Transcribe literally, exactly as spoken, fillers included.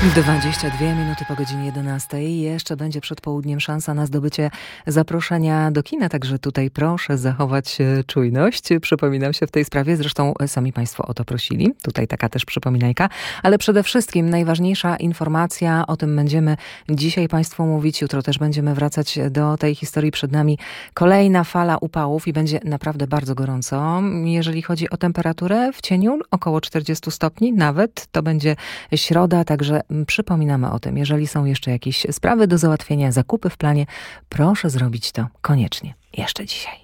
dwadzieścia dwie minuty po godzinie jedenastej. Jeszcze będzie przed południem szansa na zdobycie zaproszenia do kina, także tutaj proszę zachować czujność. Przypominam się w tej sprawie, zresztą sami Państwo o to prosili. Tutaj taka też przypominajka. Ale przede wszystkim najważniejsza informacja, o tym będziemy dzisiaj Państwu mówić. Jutro też będziemy wracać do tej historii. Przed nami kolejna fala upałów i będzie naprawdę bardzo gorąco. Jeżeli chodzi o temperaturę w cieniu, około czterdzieści stopni nawet. To będzie środa, także przypominamy o tym. Jeżeli są jeszcze jakieś sprawy do załatwienia, zakupy w planie, proszę zrobić to koniecznie jeszcze dzisiaj.